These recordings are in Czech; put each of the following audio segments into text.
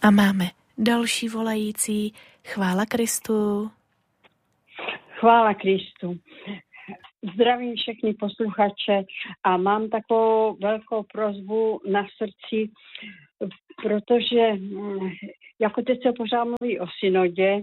A máme další volající. Chvála Kristu. Chvála Kristu. Zdravím všechny posluchače a mám takovou velkou prosbu na srdci, protože jako teď se pořád mluví o synodě,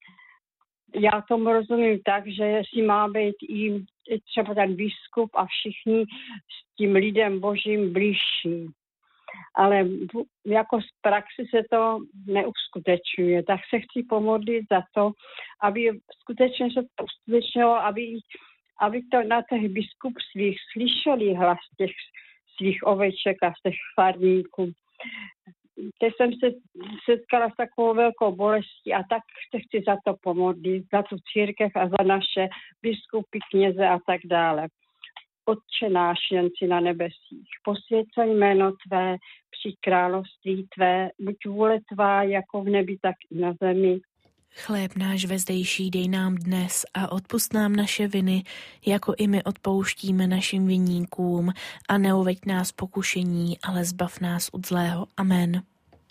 já tomu rozumím tak, že si má být i třeba ten biskup a všichni s tím lidem božím blížší. Ale jako z praxi se to neuskutečňuje. Tak se chci pomodlit za to, aby skutečně se to uskutečnilo, aby to na těch biskupstvích slyšeli hlas těch svých oveček a z těch farníků. Teď jsem se setkala s takovou velkou bolestí a tak se chci za to pomodlit, za tu církev a za naše biskupy, kněze a tak dále. Otče náš, jen si na nebesích, posvěcoj jméno tvé, přijď království tvé, buď vůle tvá jako v nebi, tak i na zemi. Chléb náš vezdejší dej nám dnes a odpusť nám naše viny, jako i my odpouštíme našim viníkům, a neuveď nás pokušení, ale zbav nás od zlého. Amen.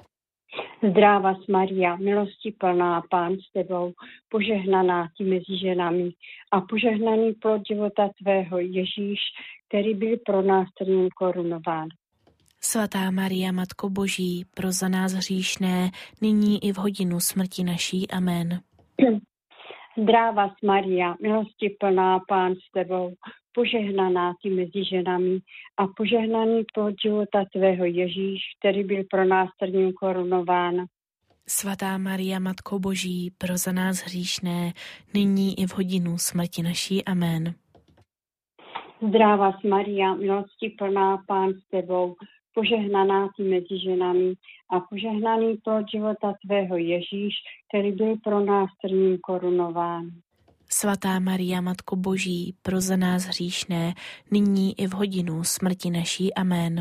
Zdráva Maria, milosti plná, Pán s tebou, požehnaná ty mezi ženami a požehnaný plod života tvého Ježíš, který byl pro nás trním korunován. Svatá Maria, Matko Boží, pro za nás hříšné, nyní i v hodinu smrti naší. Amen. Zdráva Maria, milosti plná, Pán s tebou, požehnaná ty mezi ženami a požehnaný plod života tvého Ježíš, který byl pro nás trním korunován. Svatá Maria, Matko Boží, pro za nás hříšné, nyní i v hodinu smrti naší. Amen. Zdráva Maria, milosti plná, Pán s tebou, požehnaná ty mezi ženami a požehnaný plod života tvého Ježíš, který byl pro nás trním korunován. Svatá Maria, Matko Boží, pro za nás hříšné, nyní i v hodinu smrti naší. Amen.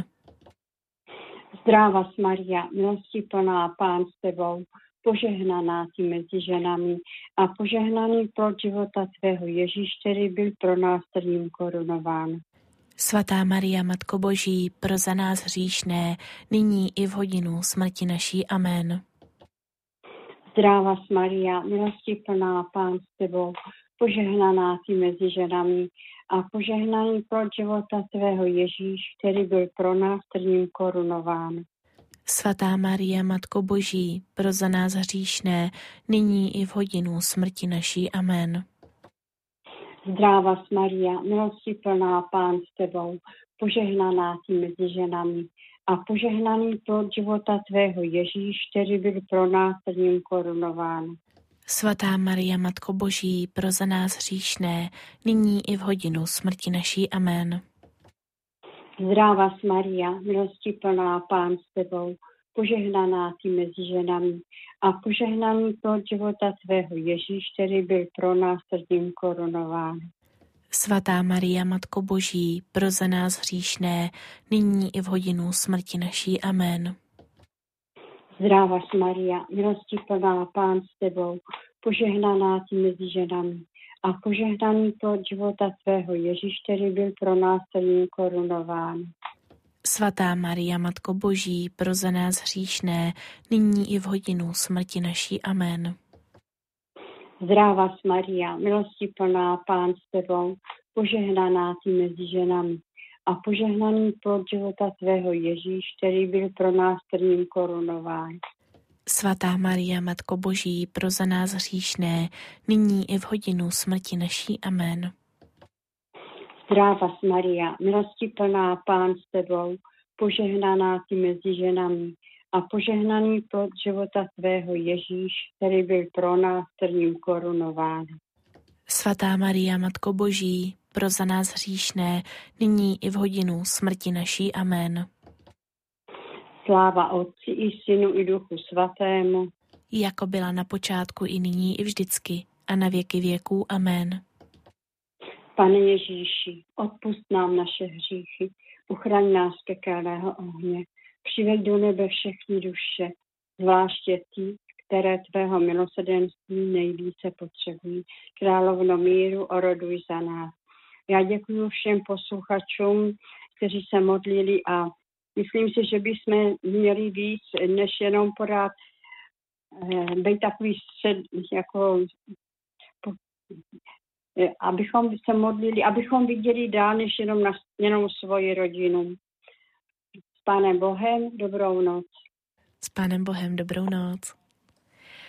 Zdráva Maria, milosti plná, Pán s tebou, požehnaná ty mezi ženami a požehnaný plod života tvého Ježíš, který byl pro nás trním korunován. Svatá Maria, Matko Boží, pro za nás hříšné, nyní i v hodinu smrti naší. Amen. Zdráva Maria, milosti plná, Pán s tebou, požehnaná ty mezi ženami a požehnaný plod života tvého Ježíš, který byl pro nás trním korunován. Svatá Maria, Matko Boží, pro za nás hříšné, nyní i v hodinu smrti naší. Amen. Zdráva Maria, milosti plná, Pán s tebou, požehnaná ty mezi ženami a požehnaný plod života tvého Ježíš, který byl pro nás trním korunován. Svatá Maria, Matko Boží, pro za nás hříšné, nyní i v hodinu smrti naší. Amen. Zdráva Maria, milosti plná, Pán s tebou, požehnaná ty mezi ženami a požehnaný plod života tvého Ježíš, který byl pro nás trním korunován. Svatá Maria, Matko Boží, pro za nás hříšné, nyní i v hodinu smrti naší. Amen. Zdráva Maria, milosti plná, Pán s tebou, požehnaná ty mezi ženami a požehnaný plod života tvého Ježíš, který byl pro nás trním korunován. Svatá Maria, Matko Boží, pro za nás hříšné, nyní i v hodinu smrti naší. Amen. Zdráva Maria, milosti plná, Pán s tebou, požehnaná ty mezi ženami a požehnaný plod života tvého Ježíš, který byl pro nás trním korunován. Svatá Maria, Matko Boží, pro za nás hříšné, nyní i v hodinu smrti naší. Amen. Zdráva Maria, milosti plná, Pán s tebou, požehnaná ty mezi ženami a požehnaný plod života tvého Ježíš, který byl pro nás trním korunován. Svatá Maria, Matko Boží, pro za nás hříšné, nyní i v hodinu smrti naší. Amen. Sláva Otci i Synu i Duchu Svatému, jako byla na počátku i nyní i vždycky a na věky věků. Amen. Pane Ježíši, odpusť nám naše hříchy, uchraň nás pekelného ohně, přiveď do nebe všechny duše, zvláště ty, které tvého milosrdenství nejvíce potřebují. Královno míru, oroduj za nás. Já děkuji všem posluchačům, kteří se modlili a myslím si, že bychom měli víc, než jenom podat být takový jako abychom se modlili, abychom viděli dál, než jenom svoji rodinu. S Pánem Bohem, dobrou noc. S Pánem Bohem, dobrou noc.